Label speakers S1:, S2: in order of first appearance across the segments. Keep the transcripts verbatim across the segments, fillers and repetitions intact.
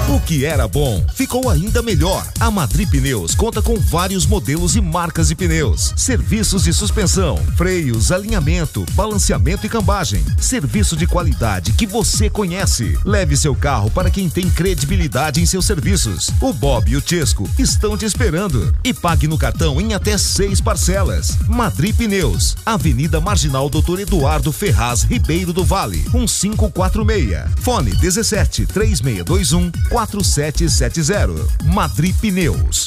S1: O que era bom ficou ainda melhor. A Madri Pneus conta com vários modelos e marcas de pneus, serviços de suspensão, freios, alinhamento, balanceamento e cambagem. Serviço de qualidade que você conhece. Leve seu carro para quem tem credibilidade em seus serviços. O Bob e o Chesco estão te esperando. E pague no cartão em até seis parcelas. Madri Pneus, Avenida Marginal Doutor Eduardo Ferraz Ribeiro do Vale, um cinco quatro seis. Fone dezessete, três seis dois um, quatro sete sete zero. Madri Pneus.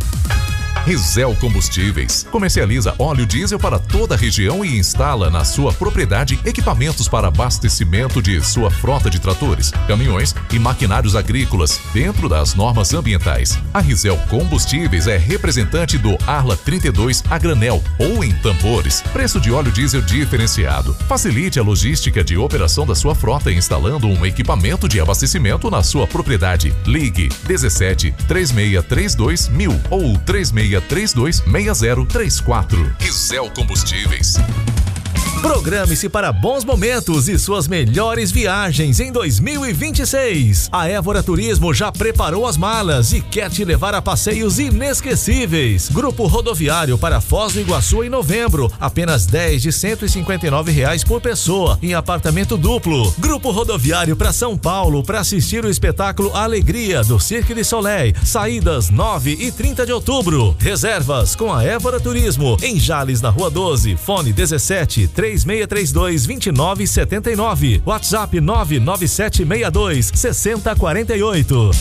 S2: Rizal Combustíveis comercializa óleo diesel para toda a região e instala na sua propriedade equipamentos para abastecimento de sua frota de tratores, caminhões e maquinários agrícolas dentro das normas ambientais. A Rizal Combustíveis é representante do Arla trinta e dois a granel ou em tambores. Preço de óleo diesel diferenciado. Facilite a logística de operação da sua frota instalando um equipamento de abastecimento na sua propriedade. Ligue dezessete, três seis três dois mil ou três seis três dois seis zero três quatro. Rizal Combustíveis.
S3: Programe-se para bons momentos e suas melhores viagens em dois mil e vinte e seis. A Évora Turismo já preparou as malas e quer te levar a passeios inesquecíveis. Grupo rodoviário para Foz do Iguaçu em novembro, apenas dez de cento e cinquenta e nove reais por pessoa, em apartamento duplo. Grupo rodoviário para São Paulo para assistir o espetáculo Alegria do Cirque du Soleil, saídas nove e trinta de outubro. Reservas com a Évora Turismo em Jales, na Rua doze, fone dezessete, três seis três dois, dois nove sete nove, WhatsApp nove nove sete seis dois, seis zero quatro oito.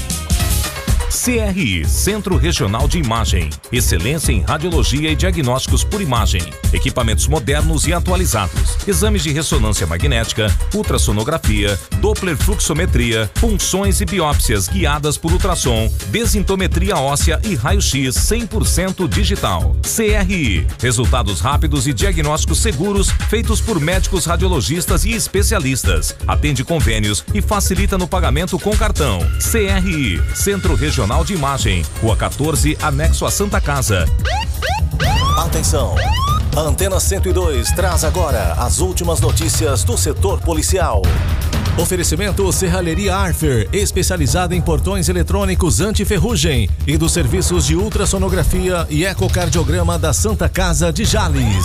S4: C R I, Centro Regional de Imagem. Excelência em radiologia e diagnósticos por imagem. Equipamentos modernos e atualizados. Exames de ressonância magnética, ultrassonografia, Doppler fluxometria, punções e biópsias guiadas por ultrassom, desintometria óssea e raio-x cem por cento digital. C R I, resultados rápidos e diagnósticos seguros feitos por médicos radiologistas e especialistas. Atende convênios e facilita no pagamento com cartão. C R I, Centro Regional Regional de Imagem, Rua quatorze, anexo a Santa Casa.
S5: Atenção! A Antena cento e dois traz agora as últimas notícias do setor policial.
S3: Oferecimento Serralheria Arfer, especializada em portões eletrônicos anti-ferrugem, e dos serviços de ultrassonografia e ecocardiograma da Santa Casa de Jales.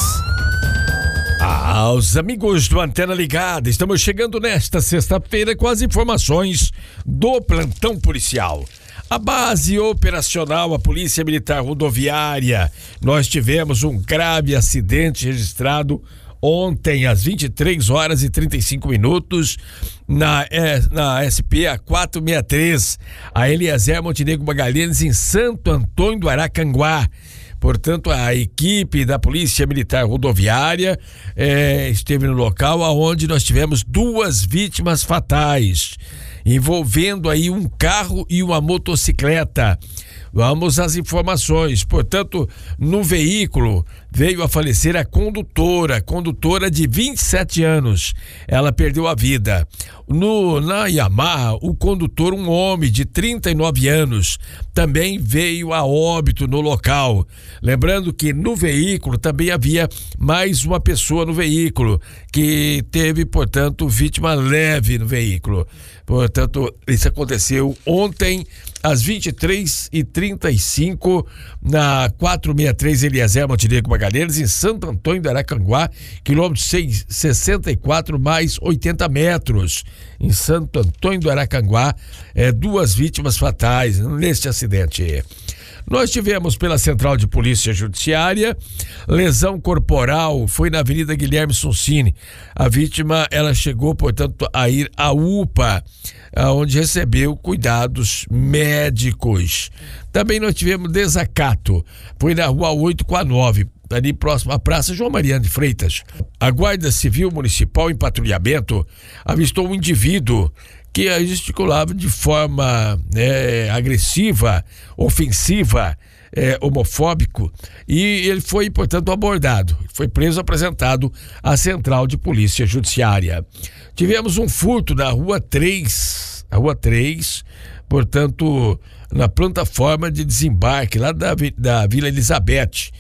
S6: Ah, os amigos do Antena Ligada, estamos chegando nesta sexta-feira com as informações do plantão policial. A base operacional, a Polícia Militar Rodoviária, nós tivemos um grave acidente registrado ontem às vinte e três horas e trinta e cinco minutos na, na S P A quatrocentos e sessenta e três, a Eliezer Montenegro Magalhães, em Santo Antônio do Aracanguá. Portanto, a equipe da Polícia Militar Rodoviária é, esteve no local onde nós tivemos duas vítimas fatais, envolvendo aí um carro e uma motocicleta. Vamos às informações. Portanto, no veículo veio a falecer a condutora, condutora de vinte e sete anos. Ela perdeu a vida. No, na Yamaha, o condutor, um homem de trinta e nove anos, também veio a óbito no local. Lembrando que no veículo também havia mais uma pessoa no veículo, que teve, portanto, vítima leve no veículo. Portanto, isso aconteceu ontem às vinte e três e trinta e cinco na quatrocentos e sessenta e três Eliezer Montenegro Magalhães, em Santo Antônio do Aracanguá, quilômetro sessenta e quatro mais oitenta metros. Em Santo Antônio do Aracanguá, é, duas vítimas fatais neste acidente. Nós tivemos pela Central de Polícia Judiciária, lesão corporal, foi na Avenida Guilherme Sonsini. A vítima, ela chegou, portanto, a ir à U P A, onde recebeu cuidados médicos. Também nós tivemos desacato, foi na Rua oito com a nove, ali próximo à Praça João Mariano de Freitas. A Guarda Civil Municipal, em patrulhamento, avistou um indivíduo que gesticulava de forma é, agressiva, ofensiva, é, homofóbico, e ele foi, portanto, abordado. Foi preso, apresentado à Central de Polícia Judiciária. Tivemos um furto na Rua três, a Rua três, portanto, na plataforma de desembarque lá da, da Vila Elizabeth.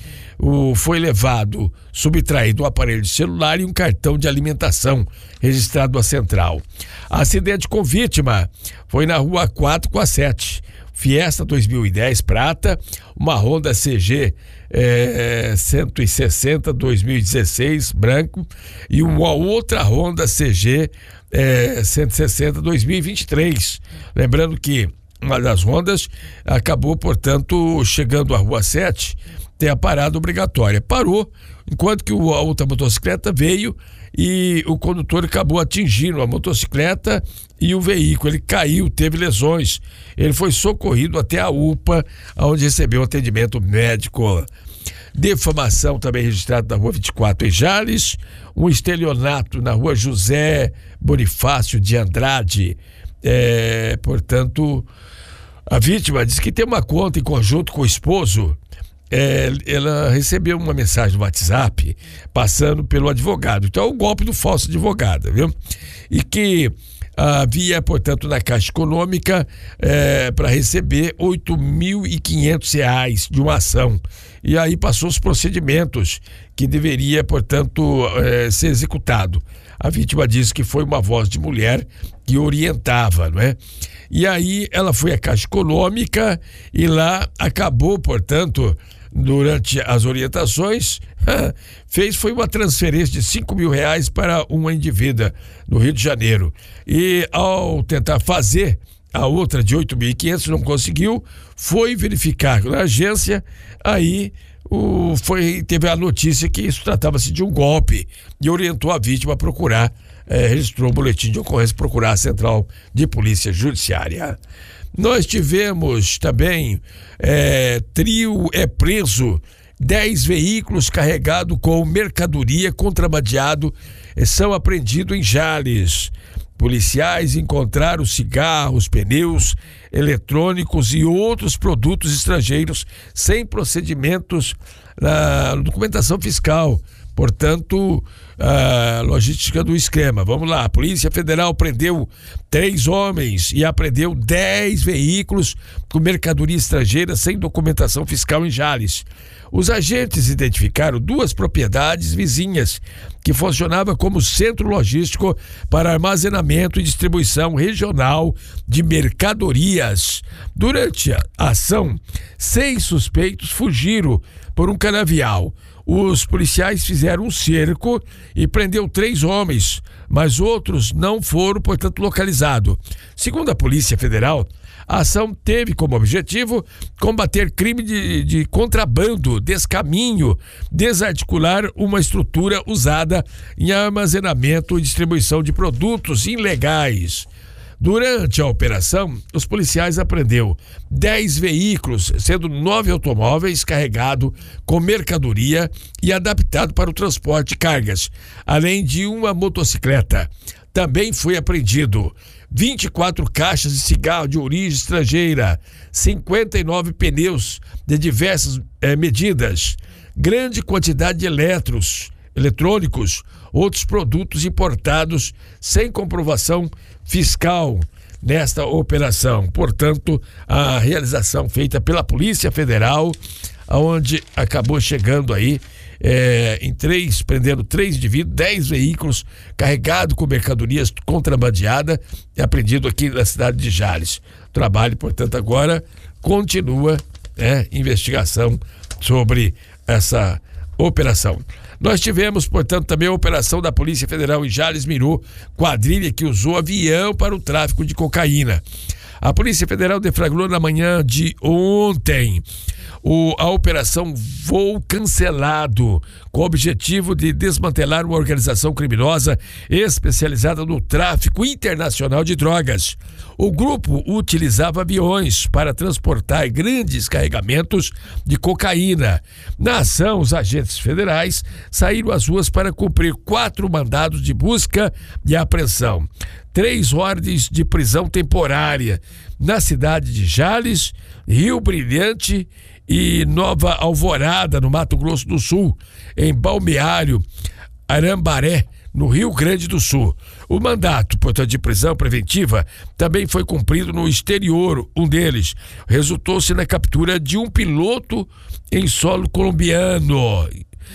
S6: o, foi levado, subtraído um aparelho de celular e um cartão de alimentação registrado à central. Acidente com vítima foi na rua quatro com a sete. Fiesta dois mil e dez prata, uma Honda C G é, cento e sessenta dois mil e dezesseis branco e uma outra Honda C G é, cento e sessenta dois mil e vinte e três. Lembrando que uma das Hondas acabou, portanto, chegando à rua sete, tem a parada obrigatória. Parou, enquanto que a outra motocicleta veio e o condutor acabou atingindo a motocicleta e o veículo. Ele caiu, teve lesões. Ele foi socorrido até a U P A, onde recebeu atendimento médico. Defamação também registrada na rua vinte e quatro em Jales. Um estelionato na rua José Bonifácio de Andrade. É, portanto, a vítima diz que tem uma conta em conjunto com o esposo. É, ela recebeu uma mensagem no WhatsApp passando pelo advogado. Então é o golpe do falso advogado, viu? E que havia, portanto, na Caixa Econômica é, para receber oito mil e quinhentos reais de uma ação. E aí passou os procedimentos que deveria, portanto, é, ser executado. A vítima disse que foi uma voz de mulher que orientava, não é? E aí ela foi à Caixa Econômica e lá acabou, portanto, durante as orientações, fez foi uma transferência de cinco mil reais para uma indivídua no Rio de Janeiro. E ao tentar fazer a outra de oito mil e quinhentos, não conseguiu, foi verificar na agência, aí o, foi, teve a notícia que isso tratava-se de um golpe e orientou a vítima a procurar, é, registrou um boletim de ocorrência, procurar a Central de Polícia Judiciária. Nós tivemos também, é, trio é preso, dez veículos carregados com mercadoria contrabandeado são apreendidos em Jales. Policiais encontraram cigarros, pneus, eletrônicos e outros produtos estrangeiros sem procedimentos na documentação fiscal. Portanto, a logística do esquema. Vamos lá, a Polícia Federal prendeu três homens e apreendeu dez veículos com mercadoria estrangeira sem documentação fiscal em Jales. Os agentes identificaram duas propriedades vizinhas que funcionavam como centro logístico para armazenamento e distribuição regional de mercadorias. Durante a ação, seis suspeitos fugiram por um canavial. Os policiais fizeram um cerco e prendeu três homens, mas outros não foram, portanto, localizados. Segundo a Polícia Federal, a ação teve como objetivo combater crime de, de contrabando, descaminho, desarticular uma estrutura usada em armazenamento e distribuição de produtos ilegais. Durante a operação, os policiais apreenderam dez veículos, sendo nove automóveis carregados com mercadoria e adaptados para o transporte de cargas, além de uma motocicleta. Também foi apreendido vinte e quatro caixas de cigarro de origem estrangeira, cinquenta e nove pneus de diversas eh, medidas, grande quantidade de eletros, eletrônicos, outros produtos importados sem comprovação fiscal nesta operação. Portanto, a realização feita pela Polícia Federal, onde acabou chegando aí é, em três, prendendo três indivíduos, dez veículos carregados com mercadorias contrabandeadas, e apreendido aqui na cidade de Jales. O trabalho, portanto, agora continua, é, investigação sobre essa operação. Nós tivemos, portanto, também a operação da Polícia Federal em Jales Miru, quadrilha que usou avião para o tráfico de cocaína. A Polícia Federal deflagrou na manhã de ontem o, a operação Voo Cancelado, com o objetivo de desmantelar uma organização criminosa especializada no tráfico internacional de drogas. O grupo utilizava aviões para transportar grandes carregamentos de cocaína. Na ação, os agentes federais saíram às ruas para cumprir quatro mandados de busca e apreensão, três ordens de prisão temporária na cidade de Jales, Rio Brilhante e Nova Alvorada, no Mato Grosso do Sul, em Balneário Arambaré, no Rio Grande do Sul. O mandato, portanto, de prisão preventiva também foi cumprido no exterior. Um deles resultou-se na captura de um piloto em solo colombiano.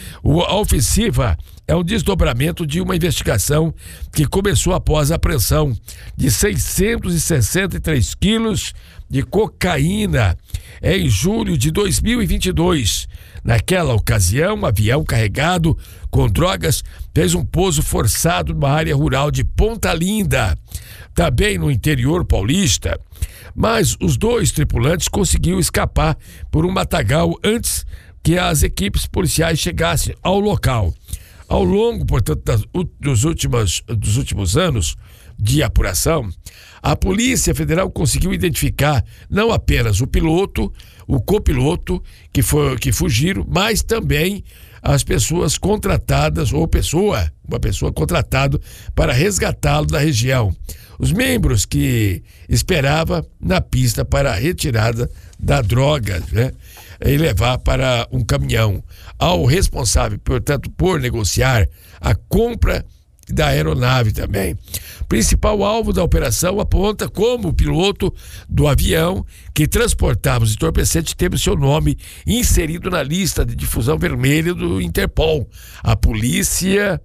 S6: A ofensiva é um desdobramento de uma investigação que começou após a apreensão de seiscentos e sessenta e três quilos de cocaína em julho de dois mil e vinte e dois. Naquela ocasião, um avião carregado com drogas fez um pouso forçado numa área rural de Ponta Linda, também no interior paulista. Mas os dois tripulantes conseguiram escapar por um matagal antes que as equipes policiais chegassem ao local. Ao longo, portanto, das, dos, últimos, dos últimos anos de apuração, a Polícia Federal conseguiu identificar não apenas o piloto, o copiloto que, foi, que fugiram, mas também as pessoas contratadas, ou pessoa, uma pessoa contratada para resgatá-lo da região. Os membros que esperava na pista para a retirada da droga, né, e levar para um caminhão. Ao responsável, portanto, por negociar a compra da aeronave também. O principal alvo da operação aponta como o piloto do avião que transportava os entorpecentes teve seu nome inserido na lista de difusão vermelha do Interpol, a Polícia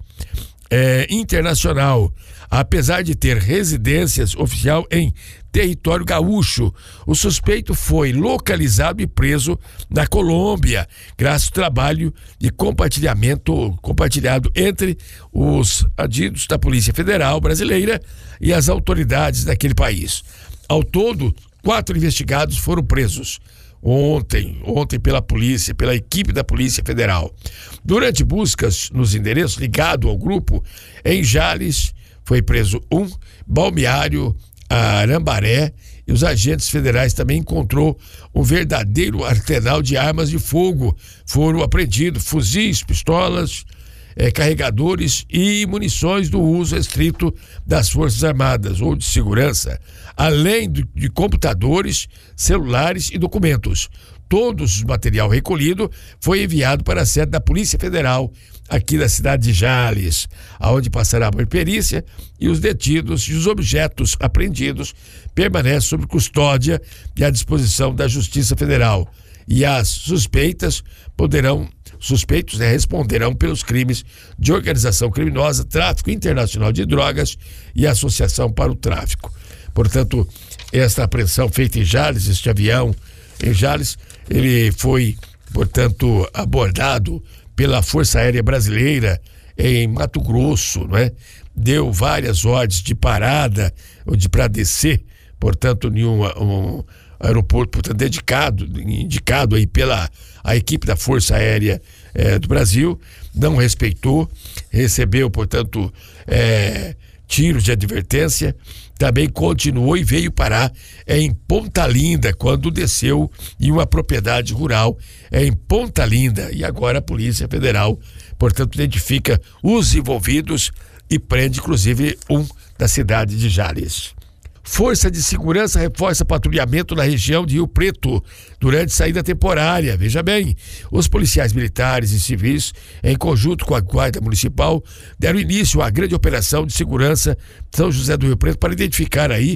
S6: é, Internacional. Apesar de ter residências oficial em território gaúcho, o suspeito foi localizado e preso na Colômbia, graças ao trabalho de compartilhamento compartilhado entre os adidos da Polícia Federal brasileira e as autoridades daquele país. Ao todo, quatro investigados foram presos ontem, ontem pela polícia, pela equipe da Polícia Federal. Durante buscas nos endereços ligados ao grupo, em Jales, foi preso um, Balneário Arambaré, e os agentes federais também encontrou um verdadeiro arsenal de armas de fogo. Foram apreendidos fuzis, pistolas, eh, carregadores e munições do uso restrito das Forças Armadas ou de segurança, além de, de computadores, celulares e documentos. Todo o material recolhido foi enviado para a sede da Polícia Federal, aqui da cidade de Jales, aonde passará por perícia, e os detidos e os objetos apreendidos permanecem sob custódia e à disposição da Justiça Federal. E as suspeitas poderão, suspeitos né, responderão pelos crimes de organização criminosa, tráfico internacional de drogas e associação para o tráfico. Portanto, esta apreensão feita em Jales, este avião em Jales, ele foi, portanto, abordado pela Força Aérea Brasileira em Mato Grosso, não é? Deu várias ordens de parada ou de para descer, portanto, em um, um aeroporto, portanto, dedicado, indicado aí pela a equipe da Força Aérea eh, do Brasil, não respeitou, recebeu, portanto, eh, tiros de advertência, também continuou e veio parar em Ponta Linda, quando desceu em uma propriedade rural em Ponta Linda. E agora a Polícia Federal, portanto, identifica os envolvidos e prende, inclusive, um da cidade de Jales. Força de Segurança reforça patrulhamento na região de Rio Preto durante saída temporária. Veja bem, os policiais militares e civis, em conjunto com a Guarda Municipal, deram início à grande operação de segurança de São José do Rio Preto para identificar aí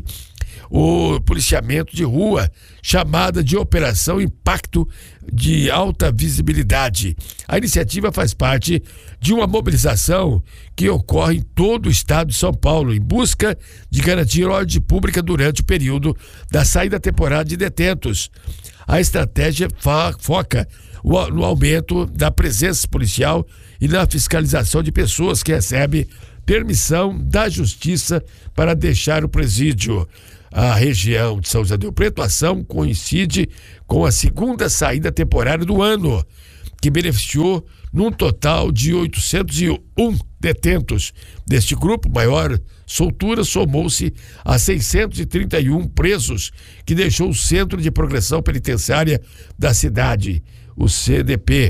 S6: o policiamento de rua, chamada de Operação Impacto de Alta Visibilidade. A iniciativa faz parte de uma mobilização que ocorre em todo o estado de São Paulo, em busca de garantir ordem pública durante o período da saída temporária de detentos. A estratégia foca no aumento da presença policial e na fiscalização de pessoas que recebem permissão da Justiça para deixar o presídio. A região de São José do Rio Preto, a ação coincide com a segunda saída temporária do ano, que beneficiou num total de oitocentos e um detentos. Deste grupo, maior soltura somou-se a seiscentos e trinta e um presos, que deixou o Centro de Progressão Penitenciária da cidade, o C D P.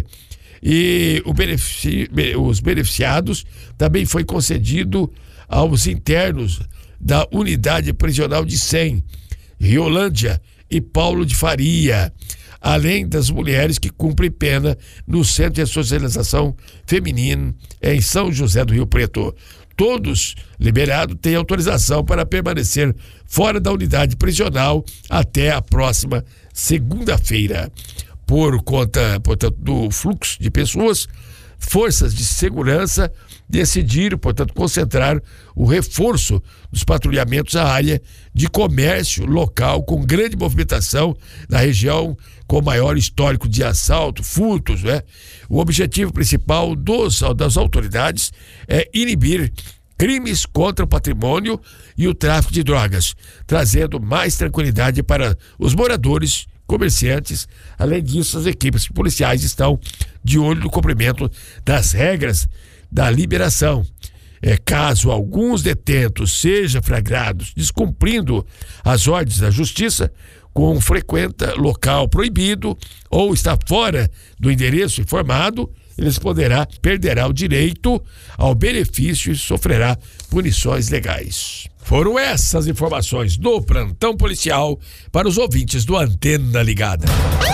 S6: E o benefici... os beneficiados também foi concedido aos internos da Unidade Prisional de Sem, Riolândia e Paulo de Faria. além das mulheres que cumprem pena no Centro de Socialização Feminino em São José do Rio Preto. Todos liberados têm autorização para permanecer fora da unidade prisional até a próxima segunda-feira. Por conta, portanto, do fluxo de pessoas, forças de segurança decidiram, portanto, concentrar o reforço dos patrulhamentos à área de comércio local com grande movimentação na região com maior histórico de assalto, furtos, né? O objetivo principal dos, das autoridades é inibir crimes contra o patrimônio e o tráfico de drogas, trazendo mais tranquilidade para os moradores, comerciantes. Além disso, as equipes policiais estão de olho no cumprimento das regras da liberação. É, caso alguns detentos sejam flagrados descumprindo as ordens da justiça, com frequenta local proibido ou está fora do endereço informado, eles poderá, perderá o direito ao benefício e sofrerá punições legais. Foram essas informações do plantão policial para os ouvintes do Antena Ligada.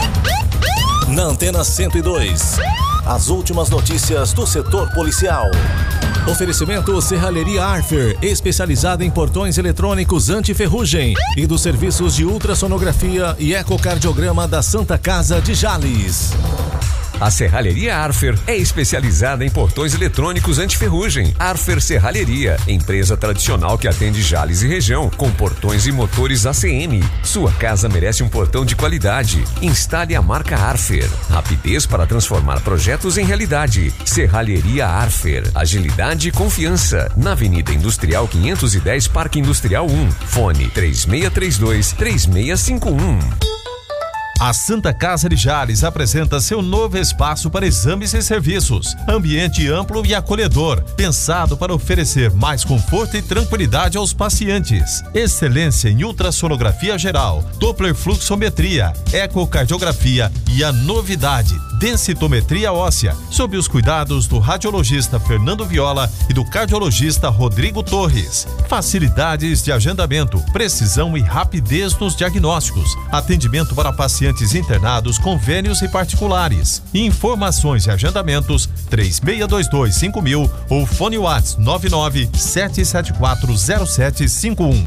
S5: Na Antena cento e dois, as últimas notícias do setor policial.
S3: Oferecimento Serralheria Arfer, especializada em portões eletrônicos anti-ferrugem, e dos serviços de ultrassonografia e ecocardiograma da Santa Casa de Jales.
S7: A Serralheria Arfer é especializada em portões eletrônicos anti-ferrugem. Arfer Serralheria, empresa tradicional que atende Jales e região, com portões e motores A C M. Sua casa merece um portão de qualidade. Instale a marca Arfer. Rapidez para transformar projetos em realidade. Serralheria Arfer. Agilidade e confiança. Na Avenida Industrial quinhentos e dez, Parque Industrial um. Fone três seis três dois, três seis cinco um.
S8: A Santa Casa de Jales apresenta seu novo espaço para exames e serviços. Ambiente amplo e acolhedor, pensado para oferecer mais conforto e tranquilidade aos pacientes. Excelência em ultrassonografia geral, Doppler fluxometria, ecocardiografia e a novidade, densitometria óssea, sob os cuidados do radiologista Fernando Viola e do cardiologista Rodrigo Torres. Facilidades de agendamento, precisão e rapidez nos diagnósticos. Atendimento para pacientes internados, convênios e particulares. Informações e agendamentos três seis dois dois cinco mil ou fone WhatsApp nove nove sete sete quatro zero sete cinco um.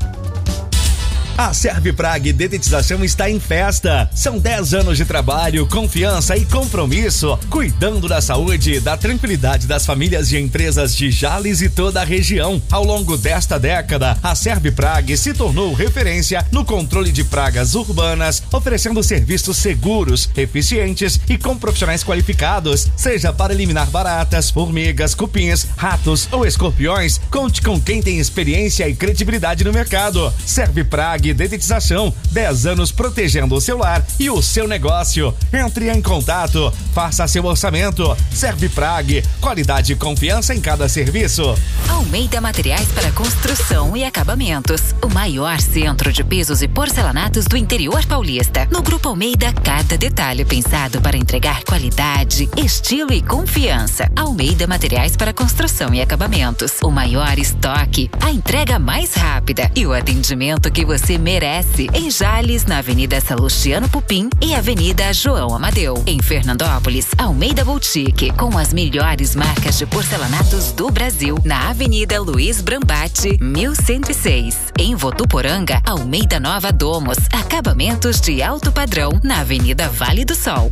S9: A Serviprag Dedetização está em festa. São dez anos de trabalho, confiança e compromisso, cuidando da saúde e da tranquilidade das famílias e empresas de Jales e toda a região. Ao longo desta década, a Serviprag se tornou referência no controle de pragas urbanas, oferecendo serviços seguros, eficientes e com profissionais qualificados. Seja para eliminar baratas, formigas, cupins, ratos ou escorpiões, conte com quem tem experiência e credibilidade no mercado. Serviprag Dedetização, dez anos protegendo o seu lar e o seu negócio. Entre em contato, faça seu orçamento. Serviprag, qualidade e confiança em cada serviço.
S10: Almeida Materiais para Construção e Acabamentos, o maior centro de pisos e porcelanatos do interior paulista. No Grupo Almeida, cada detalhe pensado para entregar qualidade, estilo e confiança. Almeida Materiais para Construção e Acabamentos, o maior estoque, a entrega mais rápida e o atendimento que você merece. Em Jales, na Avenida Salustiano Pupim e Avenida João Amadeu. Em Fernandópolis, Almeida Boutique, com as melhores marcas de porcelanatos do Brasil, na Avenida Luiz Brambati, mil cento e seis. Em Votuporanga, Almeida Nova Domos, acabamentos de alto padrão, na Avenida Vale do Sol.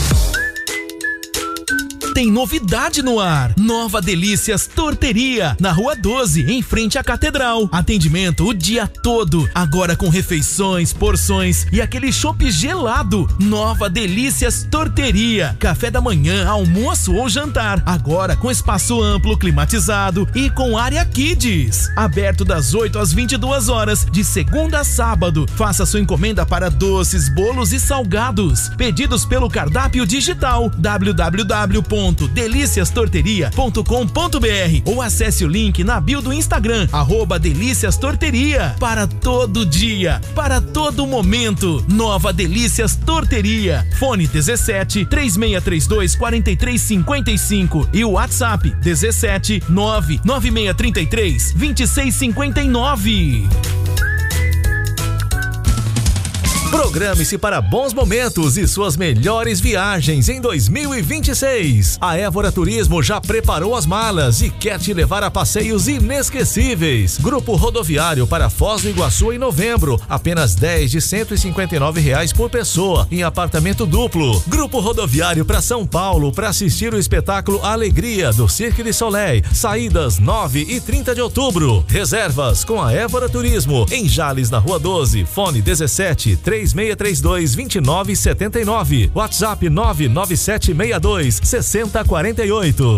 S11: Tem novidade no ar. Nova Delícias Torteria, na Rua doze, em frente à Catedral. Atendimento o dia todo, agora com refeições, porções e aquele chopp gelado. Nova Delícias Torteria, café da manhã, almoço ou jantar, agora com espaço amplo, climatizado e com área Kids. Aberto das oito às vinte e duas horas, de segunda a sábado. Faça sua encomenda para doces, bolos e salgados. Pedidos pelo cardápio digital w w w ponto delícias torteria ponto com ponto b r ou acesse o link na bio do Instagram, arroba Delícias Torteria. Para todo dia, para todo momento, Nova Delícias Torteria. Fone dezessete, três seis três dois, quatro três cinco cinco e o WhatsApp dezessete, nove nove seis três três, dois seis cinco nove.
S3: Programe-se para bons momentos e suas melhores viagens em dois mil e vinte e seis. A Évora Turismo já preparou as malas e quer te levar a passeios inesquecíveis. Grupo rodoviário para Foz do Iguaçu em novembro, apenas dez de cento e cinquenta e nove reais por pessoa em apartamento duplo. Grupo rodoviário para São Paulo para assistir o espetáculo Alegria do Cirque du Soleil, saídas nove e trinta de outubro. Reservas com a Évora Turismo em Jales, na Rua doze, fone dezessete, três seis três dois, dois nove sete nove, WhatsApp nove nove sete seis dois, seis zero quatro oito.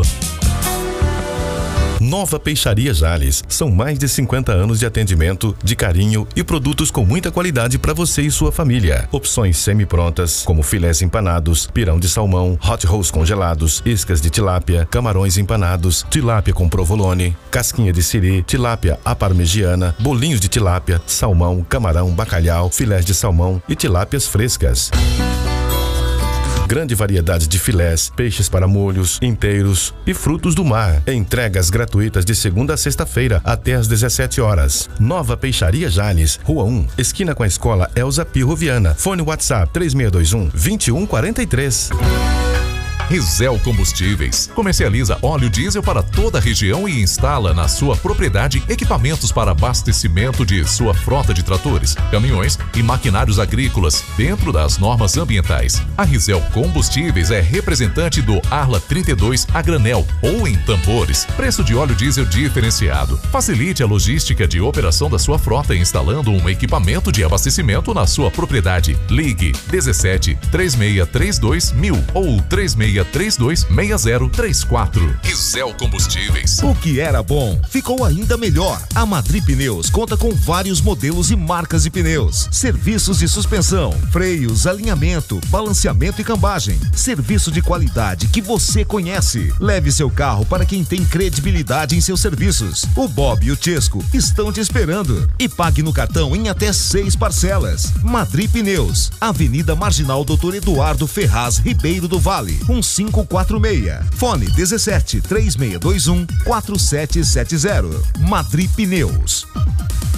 S12: Nova Peixaria Jales. São mais de cinquenta anos de atendimento, de carinho e produtos com muita qualidade para você e sua família. Opções semi-prontas, como filés empanados, pirão de salmão, hot rolls congelados, iscas de tilápia, camarões empanados, tilápia com provolone, casquinha de siri, tilápia à parmegiana, bolinhos de tilápia, salmão, camarão, bacalhau, filés de salmão e tilápias frescas. Grande variedade de filés, peixes para molhos, inteiros e frutos do mar. Entregas gratuitas de segunda a sexta-feira até às dezessete horas. Nova Peixaria Jales, Rua um, esquina com a Escola Elza Pirro Viana. Fone WhatsApp três seis dois um, dois um quatro três.
S2: Risel Combustíveis. Comercializa óleo diesel para toda a região e instala na sua propriedade equipamentos para abastecimento de sua frota de tratores, caminhões e maquinários agrícolas dentro das normas ambientais. A Risel Combustíveis é representante do Arla trinta e dois a granel ou em tambores. Preço de óleo diesel diferenciado. Facilite a logística de operação da sua frota instalando um equipamento de abastecimento na sua propriedade. Ligue dezessete, três seis três dois mil ou três seis três dois, seis zero três quatro. Risel Combustíveis.
S1: O que era bom ficou ainda melhor. A Madri Pneus conta com vários modelos e marcas de pneus, serviços de suspensão, freios, alinhamento, balanceamento e cambagem. Serviço de qualidade que você conhece. Leve seu carro para quem tem credibilidade em seus serviços. O Bob e o Chesco estão te esperando. E pague no cartão em até seis parcelas. Madri Pneus, Avenida Marginal Doutor Eduardo Ferraz Ribeiro do Vale, um cinco quatro seis. Fone dezessete, três seis dois um, quatro sete sete zero. Madri Pneus.